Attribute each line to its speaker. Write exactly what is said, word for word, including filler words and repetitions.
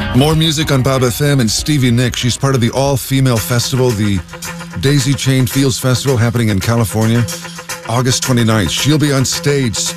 Speaker 1: More music on Bob F M and Stevie Nicks. She's part of the all-female festival, the Daisy Chain Fields Festival, happening in California, August twenty-ninth. She'll be on stage